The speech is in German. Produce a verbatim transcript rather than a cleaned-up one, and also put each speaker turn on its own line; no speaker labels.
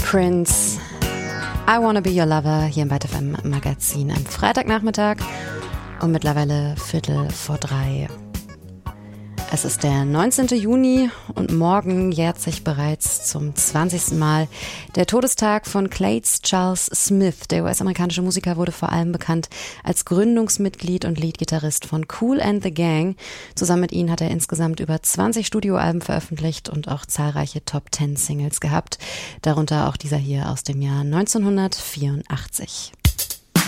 Prince, I Wanna Be Your Lover, hier im Byte F M Magazin am Freitagnachmittag um mittlerweile Viertel vor drei. Es ist der neunzehnten Juni und morgen jährt sich bereits zum zwanzigsten Mal der Todestag von Clates Charles Smith. Der U S-amerikanische Musiker wurde vor allem bekannt als Gründungsmitglied und Leadgitarrist von Kool and the Gang. Zusammen mit ihnen hat er insgesamt über zwanzig Studioalben veröffentlicht und auch zahlreiche Top-Ten-Singles gehabt, darunter auch dieser hier aus dem Jahr neunzehnhundertvierundachtzig.